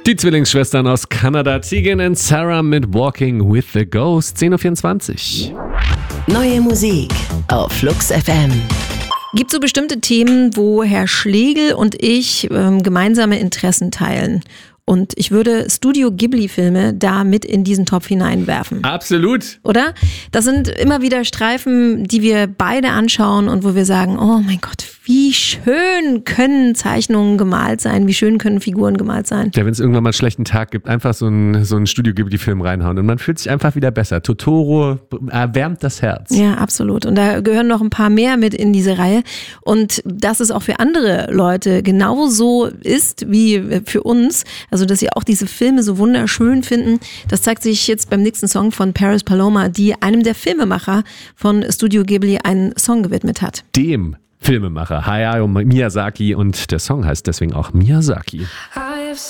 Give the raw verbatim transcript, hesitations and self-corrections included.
Die Zwillingsschwestern aus Kanada, Tegan und Sarah mit Walking with the Ghost, zehn Uhr vierundzwanzig. Neue Musik auf Flux F M. Gibt so bestimmte Themen, wo Herr Schlegel und ich ähm, gemeinsame Interessen teilen? Und ich würde Studio Ghibli-Filme da mit in diesen Topf hineinwerfen. Absolut. Oder? Das sind immer wieder Streifen, die wir beide anschauen und wo wir sagen, oh mein Gott, wie schön können Zeichnungen gemalt sein, wie schön können Figuren gemalt sein. Ja, wenn es irgendwann mal einen schlechten Tag gibt, einfach so einen so einen Studio Ghibli-Film reinhauen und man fühlt sich einfach wieder besser. Totoro erwärmt das Herz. Ja, absolut. Und da gehören noch ein paar mehr mit in diese Reihe. Und dass es auch für andere Leute genauso ist wie für uns, also dass sie auch diese Filme so wunderschön finden, das zeigt sich jetzt beim nächsten Song von Paris Paloma, die einem der Filmemacher von Studio Ghibli einen Song gewidmet hat. Dem Filmemacher Hayao Miyazaki, und der Song heißt deswegen auch Miyazaki.